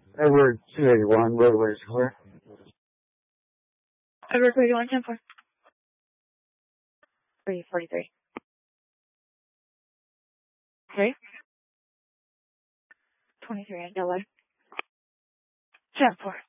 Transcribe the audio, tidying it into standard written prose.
Edward 281, roadway square. Edward 281, 10-4. 343. 3. 23 on yellow. 10-4.